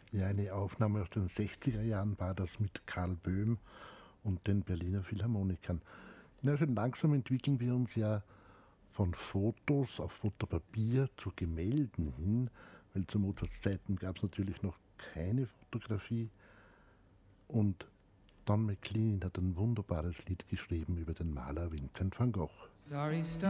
Ja, eine Aufnahme aus den 60er Jahren war das mit Karl Böhm und den Berliner Philharmonikern. Na, schon langsam entwickeln wir uns ja von Fotos auf Fotopapier zu Gemälden hin, weil zu Mozarts Zeiten gab es natürlich noch keine Fotografie. Und Don McLean hat ein wunderbares Lied geschrieben über den Maler Vincent van Gogh. Starry,